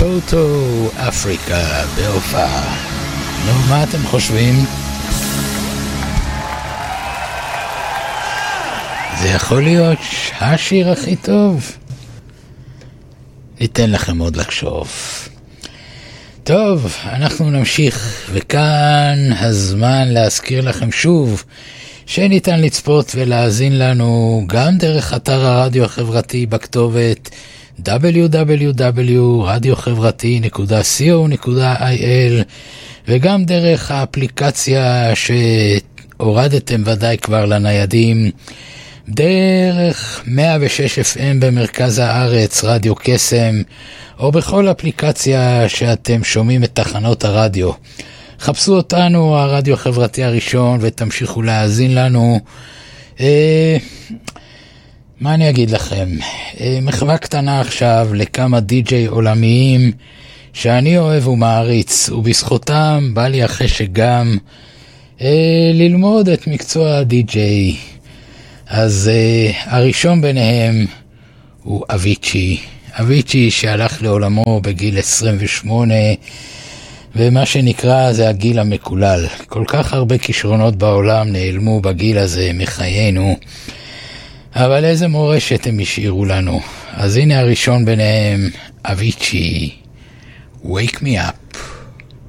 טוטו אפריקה בהופעה. נו, מה אתם חושבים? זה יכול להיות השיר הכי טוב? ניתן לכם עוד לחשוב. טוב, אנחנו נמשיך, וכאן הזמן להזכיר לכם שוב שניתן לצפות ולהאזין לנו גם דרך אתר הרדיו החברתי בכתובת www.radiохברתי.co.il וגם דרך האפליקציה שהורדתם ודאי כבר לניידים, דרך 106 FM במרכז הארץ, רדיו קסם, או בכל אפליקציה שאתם שומעים את תחנות הרדיו. חפשו אותנו, הרדיו החברתי הראשון, ותמשיכו להאזין לנו. מה אני אגיד לכם? מחווה קטנה עכשיו לכמה די-ג'יי עולמיים שאני אוהב ומעריץ, ובזכותם בא לי החשק גם ללמוד את מקצוע הדי-ג'יי. אז הראשון ביניהם הוא אביצ'י שהלך לעולמו בגיל 28, ומה שנקרא זה הגיל המקולל. כל כך הרבה כישרונות בעולם נעלמו בגיל הזה מחיינו, אבל איזה מורשת הם השאירו לנו. אז הנה הראשון ביניהם, אביצ'י, Wake Me Up.